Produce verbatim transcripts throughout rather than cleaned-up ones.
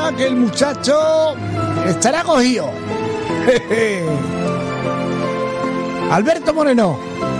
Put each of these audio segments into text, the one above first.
nada que el muchacho estará cogido. Alberto Moreno.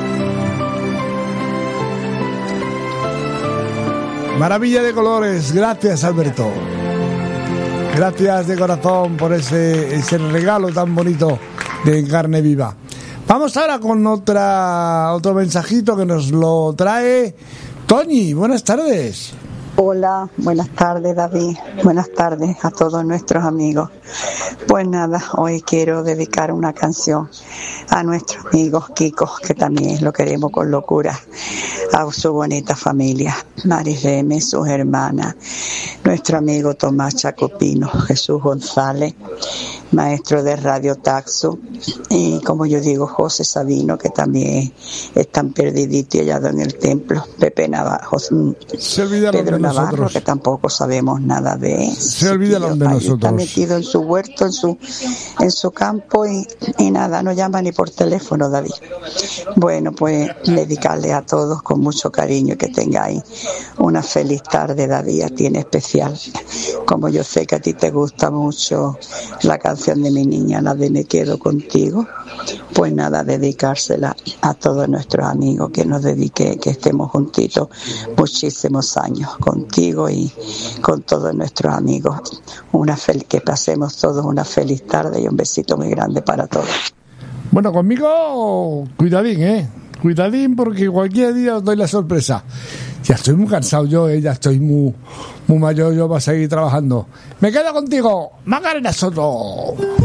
Maravilla de colores. Gracias, Alberto. Gracias de corazón por ese, ese regalo tan bonito de carne viva. Vamos ahora con otra otro mensajito que nos lo trae Toñi. Buenas tardes. Hola, buenas tardes, David. Buenas tardes a todos nuestros amigos. Pues nada, hoy quiero dedicar una canción a nuestros amigos Kiko, que también lo queremos con locura, a su bonita familia, Marilene, sus hermanas, nuestro amigo Tomás Chacopino, Jesús González, maestro de Radio Taxo, y como yo digo, José Sabino, que también están perdiditos y hallados en el templo, Pepe Navarro, Pedro Navarro, que tampoco sabemos nada de él. Se olvidaron de nosotros. Está metido en su huerto, en su en su campo y, y nada, no llama ni por teléfono, David. Bueno, pues dedicarle a todos con mucho cariño y que tengáis una feliz tarde, David, a ti en especial. Como yo sé que a ti te gusta mucho la canción de mi niña, la de Me Quedo Contigo, pues nada, dedicársela a todos nuestros amigos, que nos dedique, que estemos juntitos muchísimos años contigo y con todos nuestros amigos. Una fel- que pasemos todos una feliz tarde y un besito muy grande para todos. Bueno, conmigo, cuidadín, ¿eh? Cuidadín, porque cualquier día os doy la sorpresa. Ya estoy muy cansado yo, ¿eh? Ya estoy muy, muy mayor yo para seguir trabajando. Me quedo contigo, Macarena Soto.